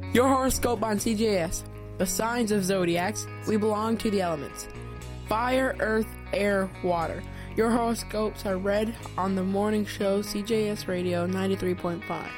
Your horoscope on CJS. The signs of zodiacs. We belong to the elements. Fire, earth, air, water. Your horoscopes are read on the morning show CJS Radio 93.5.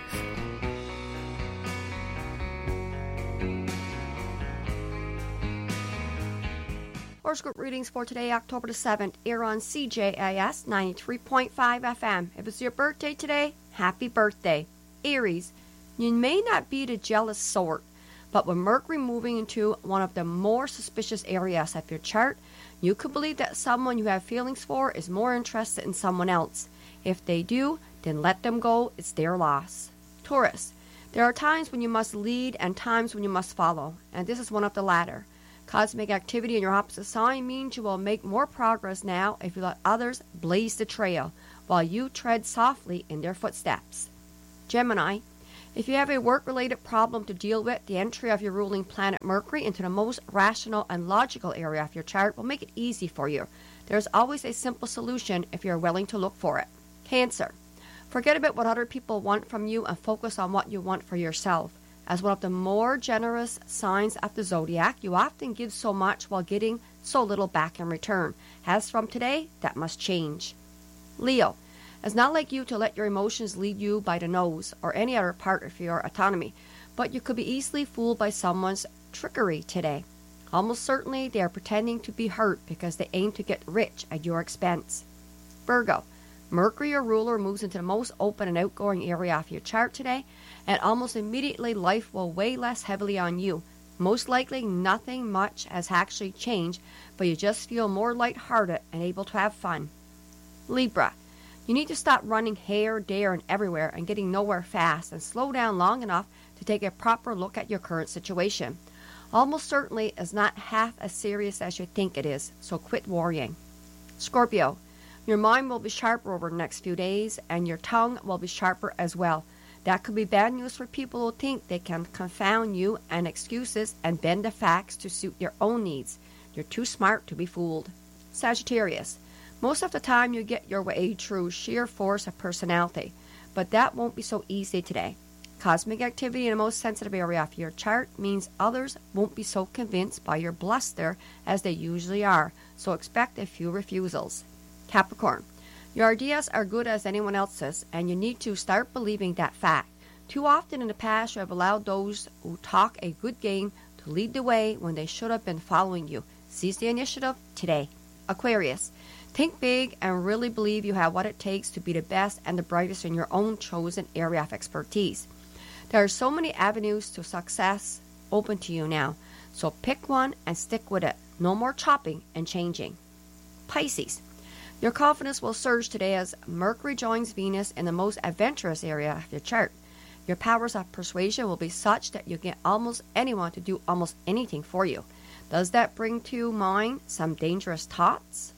Horoscope readings for today, October the 7th, air on CJIS 93.5 FM. If it's your birthday today, happy birthday. Aries, you may not be the jealous sort, but with Mercury moving into one of the more suspicious areas of your chart, you could believe that someone you have feelings for is more interested in someone else. If they do, then let them go. It's their loss. Taurus, there are times when you must lead and times when you must follow, and this is one of the latter. Cosmic activity in your opposite sign means you will make more progress now if you let others blaze the trail, while you tread softly in their footsteps. Gemini, if you have a work-related problem to deal with, the entry of your ruling planet Mercury into the most rational and logical area of your chart will make it easy for you. There is always a simple solution if you are willing to look for it. Cancer, forget about what other people want from you and focus on what you want for yourself. As one of the more generous signs of the zodiac, you often give so much while getting so little back in return. As from today, that must change. Leo, it's not like you to let your emotions lead you by the nose or any other part of your autonomy, but you could be easily fooled by someone's trickery today. Almost certainly they are pretending to be hurt because they aim to get rich at your expense. Virgo, Mercury, your ruler, moves into the most open and outgoing area of your chart today, and almost immediately life will weigh less heavily on you. Most likely nothing much has actually changed, but you just feel more lighthearted and able to have fun. Libra, you need to stop running here, there, and everywhere and getting nowhere fast and slow down long enough to take a proper look at your current situation. Almost certainly it's not half as serious as you think it is, so quit worrying. Scorpio, your mind will be sharper over the next few days, and your tongue will be sharper as well. That could be bad news for people who think they can confound you and excuses and bend the facts to suit their own needs. You're too smart to be fooled. Sagittarius, most of the time you get your way through sheer force of personality, but that won't be so easy today. Cosmic activity in the most sensitive area of your chart means others won't be so convinced by your bluster as they usually are, so expect a few refusals. Capricorn, your ideas are good as anyone else's, and you need to start believing that fact. Too often in the past you have allowed those who talk a good game to lead the way when they should have been following you. Seize the initiative today. Aquarius, think big and really believe you have what it takes to be the best and the brightest in your own chosen area of expertise. There are so many avenues to success open to you now, so pick one and stick with it. No more chopping and changing. Pisces, your confidence will surge today as Mercury joins Venus in the most adventurous area of your chart. Your powers of persuasion will be such that you get almost anyone to do almost anything for you. Does that bring to mind some dangerous thoughts?